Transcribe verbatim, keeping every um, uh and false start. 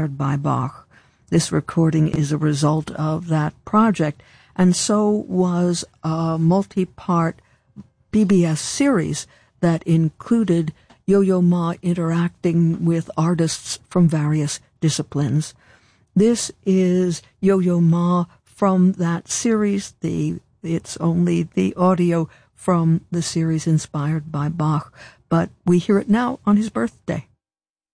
inspired by Bach. This recording is a result of that project, and so was a multi-part B B S series that included Yo-Yo Ma interacting with artists from various disciplines. This is Yo-Yo Ma from that series. The It's only the audio from the series inspired by Bach, but we hear it now on his birthday.